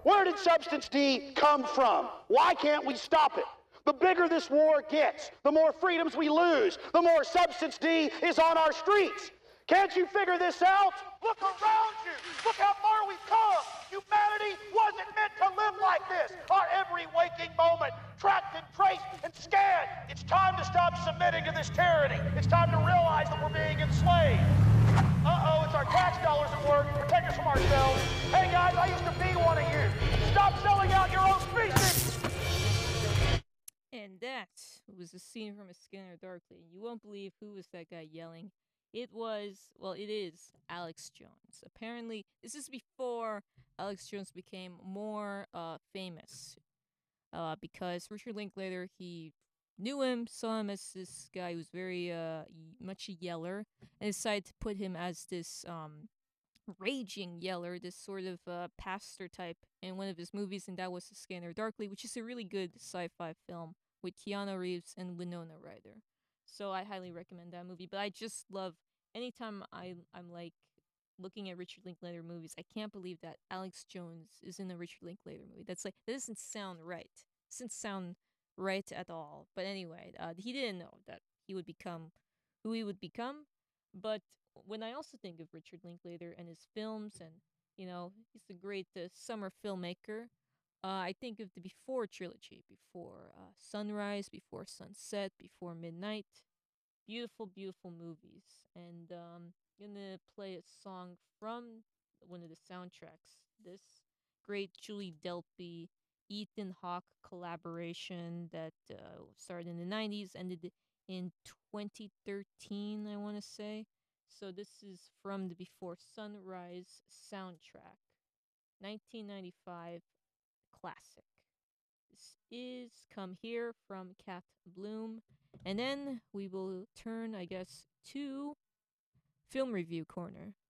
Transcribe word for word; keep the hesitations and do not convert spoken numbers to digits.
Where did Substance D come from? Why can't we stop it? The bigger this war gets, the more freedoms we lose, the more Substance D is on our streets. Can't you figure this out? Look around you. Look how far we've come. Humanity wasn't meant to live like this. Our every waking moment, tracked and traced and scanned. It's time to stop submitting to this tyranny. It's time to realize that we're being enslaved. Uh-oh, it's our tax dollars at work. Protect us from ourselves. Hey guys, I used to be one of you. Stop selling out your own species. And that was a scene from A Scanner Darkly. You won't believe who was that guy yelling. It was, well, it is Alex Jones. Apparently, this is before Alex Jones became more uh, famous. Uh, because Richard Linklater, he knew him, saw him as this guy who was very uh, much a yeller, and decided to put him as this um, raging yeller, this sort of uh, pastor type in one of his movies, and that was A Scanner Darkly, which is a really good sci-fi film with Keanu Reeves and Winona Ryder. So I highly recommend that movie. But I just love anytime I I'm like looking at Richard Linklater movies, I can't believe that Alex Jones is in a Richard Linklater movie. That's like that doesn't sound right. Doesn't sound right at all. But anyway, uh, he didn't know that he would become who he would become. But when I also think of Richard Linklater and his films, and you know, he's a great uh, summer filmmaker. Uh, I think of the Before trilogy, before uh, Sunrise, before Sunset, before Midnight. Beautiful, beautiful movies. And um, I'm gonna play a song from one of the soundtracks. This great Julie Delpy, Ethan Hawke collaboration that uh, started in the nineties, ended in twenty thirteen, I want to say. So this is from the Before Sunrise soundtrack, nineteen ninety-five classic. This is Come Here from Cat Bloom. And then we will turn, I guess, to Film Review Corner.